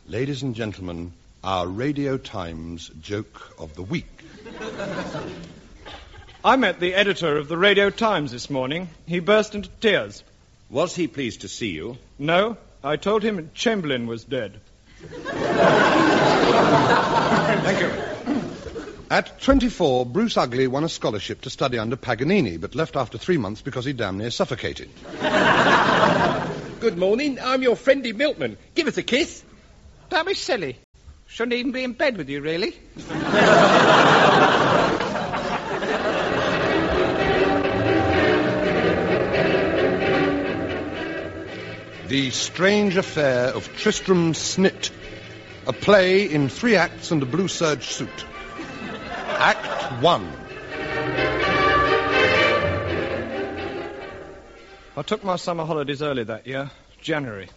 Ladies and gentlemen, our Radio Times joke of the week. I met the editor of the Radio Times this morning. He burst into tears. Was he pleased to see you? No, I told him Chamberlain was dead. Thank you. At 24, Bruce Ugley won a scholarship to study under Paganini, but left after 3 months because he damn near suffocated. Good morning. I'm your friendly milkman. Give us a kiss. Don't be silly. Shouldn't even be in bed with you, really. The Strange Affair of Tristram Snit, a play in 3 acts and a blue serge suit. Act 1. I took my summer holidays early that year. January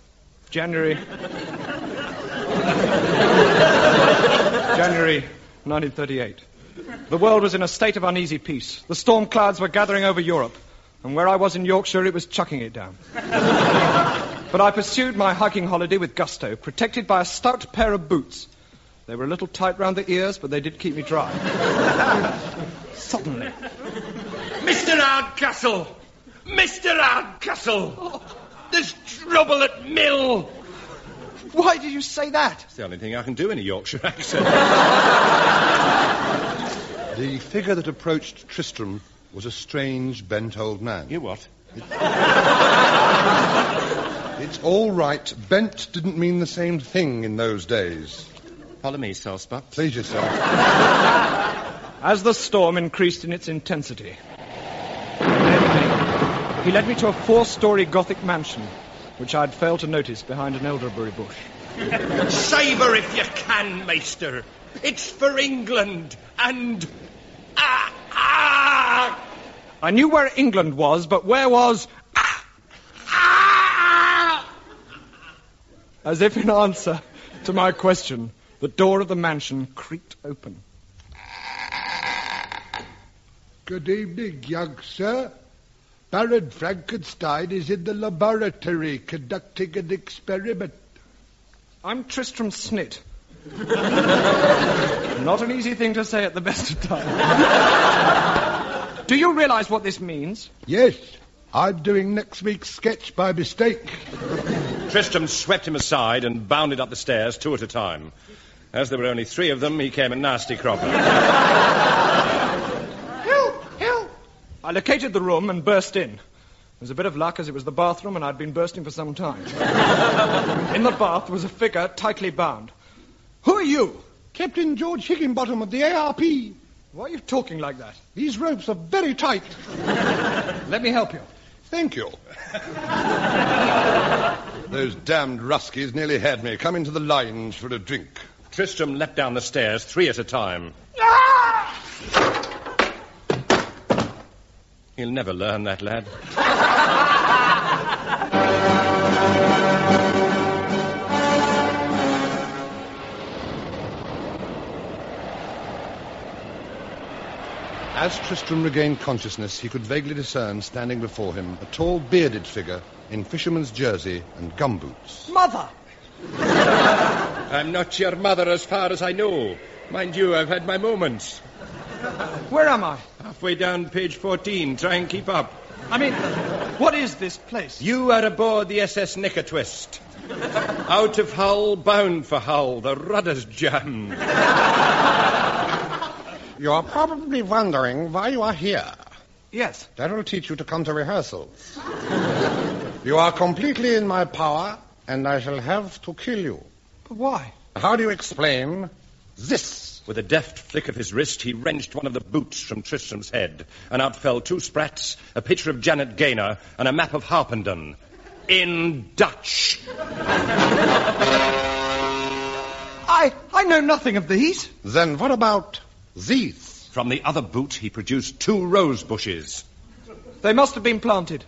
1938. The world was in a state of uneasy peace. The storm clouds were gathering over Europe, and where I was in Yorkshire, it was chucking it down. But I pursued my hiking holiday with gusto, protected by a stout pair of boots. They were a little tight round the ears, but they did keep me dry. Suddenly. Mr. Hardcastle! Mr. Hardcastle! Oh, there's trouble at Mill! Why did you say that? It's the only thing I can do in a Yorkshire accent. The figure that approached Tristram was a strange, bent old man. You what? It's all right. Bent didn't mean the same thing in those days. Follow me, Salspa. Please yourself. As the storm increased in its intensity, he led me to a 4-story Gothic mansion, which I'd failed to notice behind an elderberry bush. Savour if you can, Maester. It's for England, and... I knew where England was, but where was... As if in answer to my question, the door of the mansion creaked open. Good evening, young sir. Baron Frankenstein is in the laboratory conducting an experiment. I'm Tristram Snit. Not an easy thing to say at the best of times. Do you realize what this means? Yes, I'm doing next week's sketch by mistake. Tristram swept him aside and bounded up the stairs 2 at a time. As there were only 3 of them, he came a nasty cropper. Help! I located the room and burst in. There was a bit of luck, as it was the bathroom and I'd been bursting for some time. In the bath was a figure tightly bound. Who are you? Captain George Higginbottom of the ARP. Why are you talking like that? These ropes are very tight. Let me help you. Thank you. Those damned Ruskies nearly had me. Come into the lounge for a drink. Tristram leapt down the stairs 3 at a time. He'll never learn that, lad. As Tristram regained consciousness, he could vaguely discern, standing before him, a tall, bearded figure in fisherman's jersey and gumboots. Mother! I'm not your mother as far as I know. Mind you, I've had my moments. Where am I? Halfway down page 14. Try and keep up. I mean, what is this place? You are aboard the SS Knickertwist. Out of Hull, bound for Hull. The rudder's jammed. You are probably wondering why you are here. Yes. That will teach you to come to rehearsals. You are completely in my power, and I shall have to kill you. But why? How do you explain this? With a deft flick of his wrist, he wrenched one of the boots from Tristram's head, and out fell 2 sprats, a picture of Janet Gaynor, and a map of Harpenden. In Dutch. I know nothing of these. Then what about these? From the other boot, he produced 2 rose bushes. They must have been planted.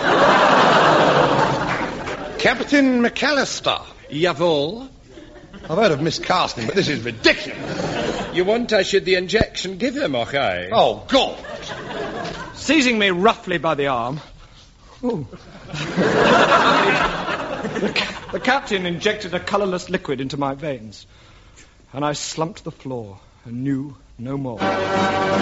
Captain McAllister. Jawohl. I've heard of miscasting, but this is ridiculous. You want I should the injection give him, och I? Oh, God. Seizing me roughly by the arm... Ooh. The captain injected a colourless liquid into my veins, and I slumped to the floor and knew no more.